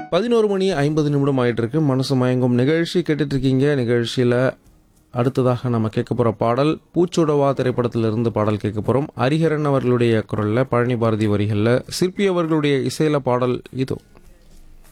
11:50 ஆயிட்டு இருக்கு. மனசு மயங்கும் நிகழ்ச்சி கேட்டுட்டு இருக்கீங்க. நிகழ்ச்சியில் அடுத்ததாக நம்ம கேட்க போகிற பாடல் பூச்சுடவா திரைப்படத்திலிருந்து பாடல் கேட்க போகிறோம். ஹரிஹரன் அவர்களுடைய குரலில், பழனி பாரதி வரிகளில், சிற்பி அவர்களுடைய இசையில பாடல் இதோ.